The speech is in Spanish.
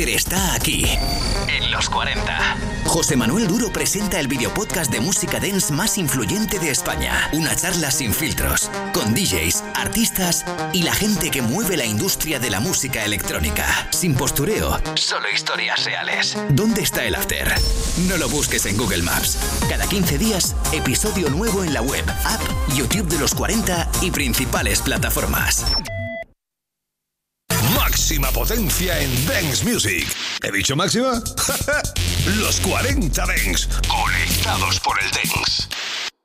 Está aquí, en los 40. José Manuel Duro presenta el videopodcast de música dance más influyente de España. Una charla sin filtros, con DJs, artistas y la gente que mueve la industria de la música electrónica. Sin postureo, solo historias reales. ¿Dónde está el after? No lo busques en Google Maps. Cada 15 días, episodio nuevo en la web, app, YouTube de los 40 y principales plataformas. Máxima potencia en Dance Music. ¿He dicho máxima? Los 40 Dance, conectados por el Dance.